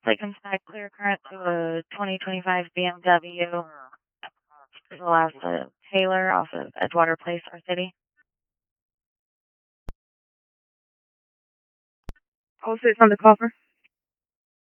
Like inspect clear current to a 2025 BMW. The last Taylor off of Edgewater Place, our city. Posted from the coffer.